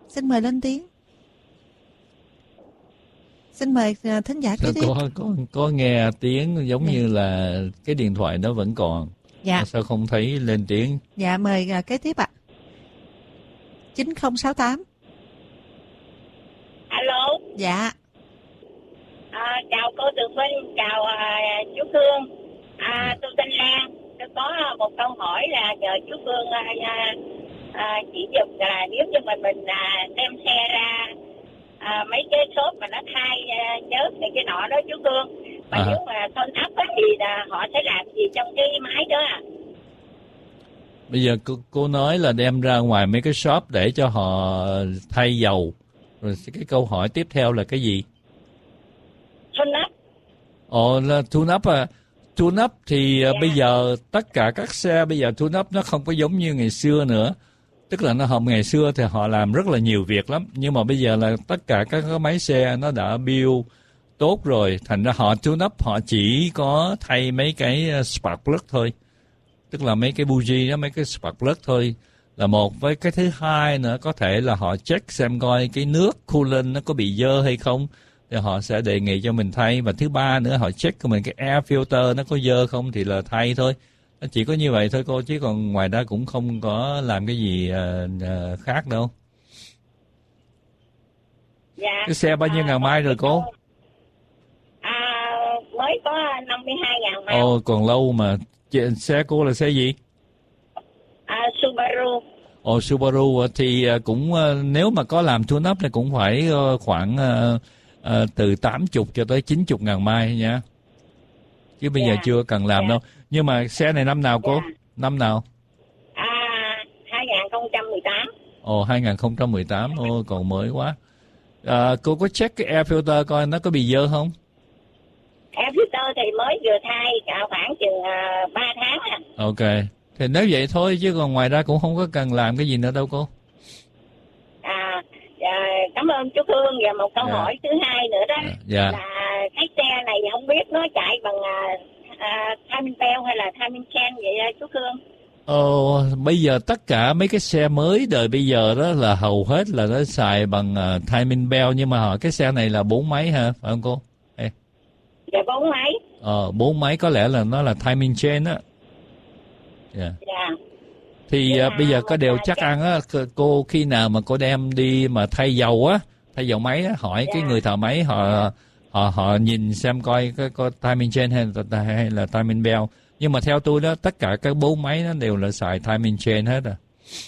xin mời lên tiếng. Xin mời thính giả kế tiếp. Có nghe tiếng giống như là cái điện thoại nó vẫn còn. Dạ. Sao không thấy lên tiếng? Dạ, mời kế tiếp ạ. 9068. Alo. Dạ. Chào cô Tường Vinh, chào chú Phương. Tôi tên Lan. Tôi có một câu hỏi là nhờ chú Phương chỉ giúp là nếu như mình đem xe ra mấy cái shop mà nó thay nhớt này cái nọ đó chú Phương, mà nếu mà tôn áp thì là họ sẽ làm gì trong cái máy đó à? Bây giờ cô nói là đem ra ngoài mấy cái shop để cho họ thay dầu. Rồi cái câu hỏi tiếp theo là cái gì? Tune up. Là tune up à? Tune up thì bây giờ tất cả các xe bây giờ tune up nó không có giống như ngày xưa nữa. Tức là ngày xưa thì họ làm rất là nhiều việc lắm. Nhưng mà bây giờ là tất cả các cái máy xe nó đã build tốt rồi. Thành ra họ tune up họ chỉ có thay mấy cái spark plug thôi. Tức là mấy cái bougie đó, mấy cái spark plug thôi là một. Với cái thứ hai nữa có thể là họ check xem coi cái nước coolant nó có bị dơ hay không. Thì họ sẽ đề nghị cho mình thay. Và thứ ba nữa họ check của mình cái air filter nó có dơ không thì là thay thôi. Nó chỉ có như vậy thôi cô, chứ còn ngoài ra cũng không có làm cái gì khác đâu. Dạ. Cái xe bao nhiêu ngàn mai rồi cô? Mới có 52.000 mai. Còn lâu mà. Xe cô là xe gì? Subaru. Subaru thì cũng nếu mà có làm tune up thì cũng phải khoảng từ 80 cho tới 90 ngàn mai nha. Chứ bây giờ chưa cần làm đâu. Nhưng mà xe này năm nào cô? Năm nào? 2018. 2018. Còn mới quá. Cô có check cái air filter coi nó có bị dơ không? Air filter thì mới vừa thay khoảng chừng 3 tháng à. Ok. Thì nếu vậy thôi chứ còn ngoài ra cũng không có cần làm cái gì nữa đâu cô. Cảm ơn chú Phương. Và một câu hỏi thứ hai nữa đó là cái xe này không biết nó chạy bằng timing belt hay là timing chain vậy chú Phương? Bây giờ tất cả mấy cái xe mới đời bây giờ đó là hầu hết là nó xài bằng timing belt, nhưng mà cái xe này là 4 máy hả, phải không cô? Dạ 4 máy. 4 máy có lẽ là nó là timing chain á. Dạ. Thì bây giờ có điều chắc ăn á, cô khi nào mà cô đem đi mà thay dầu á, thay dầu máy á, hỏi cái người thợ máy họ nhìn xem coi có timing chain hay là timing belt. Nhưng mà theo tôi đó, tất cả các 4 máy nó đều là xài timing chain hết à.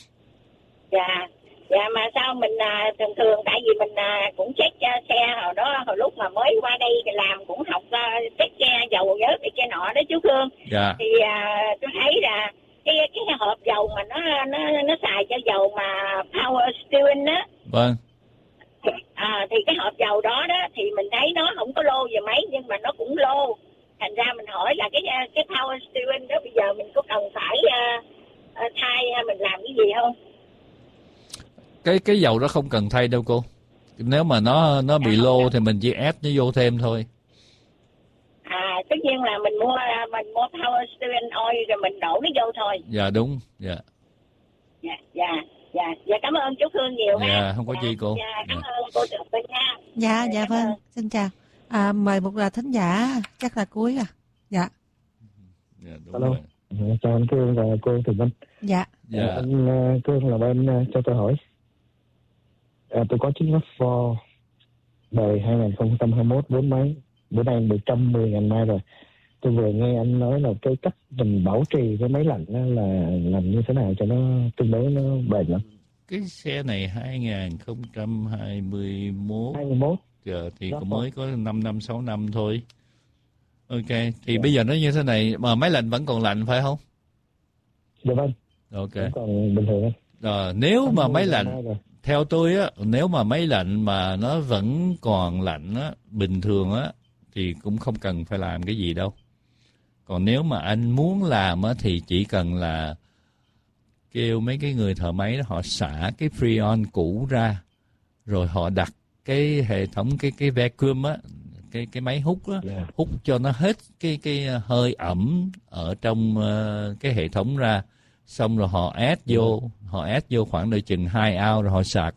Dạ mà sao mình thường tại vì mình cũng check xe hồi lúc mà mới qua đây làm cũng học check xe dầu vớt cái nọ đó chú Phương. Thì tôi thấy là cái hộp dầu mà nó xài cho dầu mà power steering á. Vâng. Thì cái hộp dầu đó thì mình thấy nó không có lô về máy nhưng mà nó cũng lô. Thành ra mình hỏi là cái power steering đó bây giờ mình có cần phải thay hay mình làm cái gì không? Cái dầu đó không cần thay đâu cô. Nếu mà nó bị lô thì mình chỉ add nó vô thêm thôi. Tất nhiên là mình mua power steering oil rồi mình đổ nó vô thôi. Dạ đúng. Dạ. Dạ cảm ơn chú Phương nhiều ha. Dạ không có gì cô. Cảm ơn cô Tường Vinh nha. Dạ vâng. Xin chào. Mời một thính giả chắc là cuối à. Dạ. Alo. Chào anh Cương và cô Tường Vinh. Dạ. Anh Cương là bên cho tôi hỏi. Tôi có chiếc RAV4 đời 2021 4 máy, bữa nay 110.000 mai rồi. Tôi vừa nghe anh nói là cái cách mình bảo trì cái máy lạnh là làm như thế nào cho nó tương đối nó bền lắm. Cái xe này 2021 giờ thì cũng mới có 5 năm 6 năm thôi. Ok, thì bây giờ nó như thế này mà máy lạnh vẫn còn lạnh phải không? Dạ vâng. Ok. Vẫn còn bình thường. Nếu mà máy lạnh theo tôi á, nếu mà máy lạnh mà nó vẫn còn lạnh á, bình thường á, thì cũng không cần phải làm cái gì đâu. Còn nếu mà anh muốn làm á, thì chỉ cần là kêu mấy cái người thợ máy đó, họ xả cái Freon cũ ra, rồi họ đặt cái hệ thống cái vacuum á, cái máy hút á, hút cho nó hết cái hơi ẩm ở trong cái hệ thống ra. Xong rồi họ ép vô khoảng đời chừng 2 ao rồi họ sạc